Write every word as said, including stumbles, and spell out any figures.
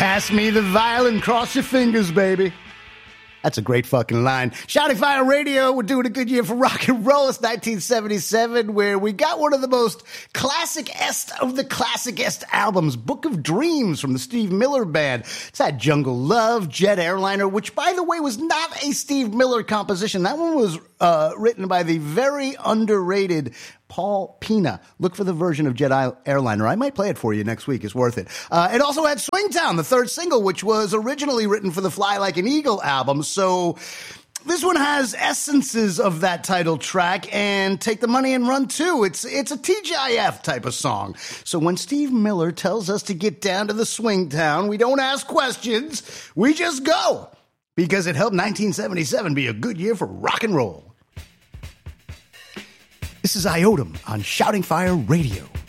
Pass me the violin, cross your fingers, baby. That's a great fucking line. Shouting Fire Radio, we're doing a good year for rock and roll. It's nineteen seventy-seven, where we got one of the most classic-est of the classic-est albums, Book of Dreams from the Steve Miller Band. It's that Jungle Love, Jet Airliner, which, by the way, was not a Steve Miller composition. That one was uh, written by the very underrated Paul Pina. Look for the version of Jet Airliner. I might play it for you next week. It's worth it. Uh, it also had Swingtown, the third single, which was originally written for the Fly Like an Eagle album. So this one has essences of that title track and Take the Money and Run too. It's it's a T G I F type of song. So when Steve Miller tells us to get down to the Swingtown, we don't ask questions. We just go, because it helped nineteen seventy-seven be a good year for rock and roll. This is Iotum on Shouting Fire Radio.